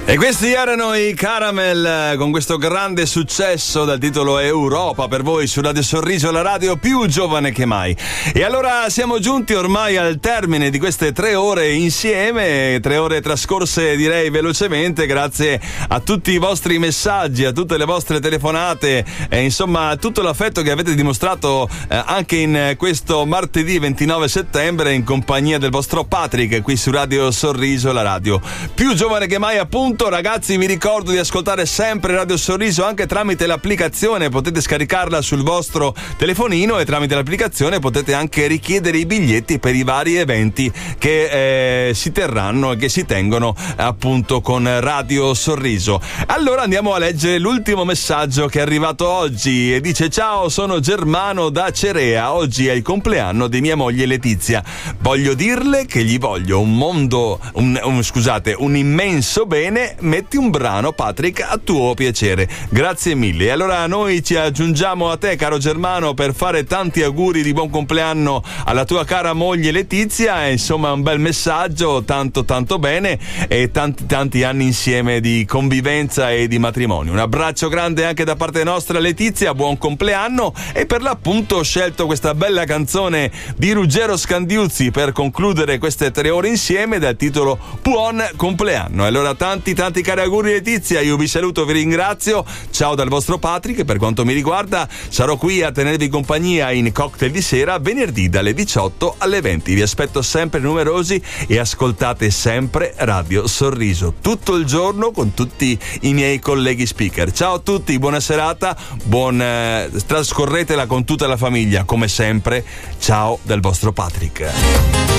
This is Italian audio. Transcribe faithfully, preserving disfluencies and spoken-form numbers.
E questi erano i Caramel con questo grande successo dal titolo Europa per voi su Radio Sorriso, la radio più giovane che mai. E allora siamo giunti ormai al termine di queste tre ore insieme, tre ore trascorse direi velocemente grazie a tutti i vostri messaggi, a tutte le vostre telefonate e insomma a tutto l'affetto che avete dimostrato eh, anche in questo martedì ventinove settembre in compagnia del vostro Patrick qui su Radio Sorriso, la radio più giovane che mai appunto. Ragazzi, vi ricordo di ascoltare sempre Radio Sorriso anche tramite l'applicazione, potete scaricarla sul vostro telefonino e tramite l'applicazione potete anche richiedere i biglietti per i vari eventi che eh, si terranno e che si tengono appunto con Radio Sorriso. Allora andiamo a leggere l'ultimo messaggio che è arrivato oggi e dice: ciao, sono Germano da Cerea, oggi è il compleanno di mia moglie Letizia, voglio dirle che gli voglio un mondo un, un, scusate un immenso bene. Metti un brano, Patrick, a tuo piacere. Grazie mille. E allora noi ci aggiungiamo a te, caro Germano, per fare tanti auguri di buon compleanno alla tua cara moglie Letizia. E insomma un bel messaggio, tanto tanto bene e tanti tanti anni insieme di convivenza e di matrimonio. Un abbraccio grande anche da parte nostra, Letizia, buon compleanno. E per l'appunto ho scelto questa bella canzone di Ruggero Scandiuzzi per concludere queste tre ore insieme dal titolo Buon compleanno. E allora tanti tanti cari auguri Letizia, io vi saluto, vi ringrazio, ciao dal vostro Patrick. Per quanto mi riguarda sarò qui a tenervi compagnia in cocktail di sera venerdì dalle diciotto alle venti, vi aspetto sempre numerosi e ascoltate sempre Radio Sorriso tutto il giorno con tutti i miei colleghi speaker. Ciao a tutti, buona serata, buon eh, trascorretela con tutta la famiglia come sempre, ciao dal vostro Patrick.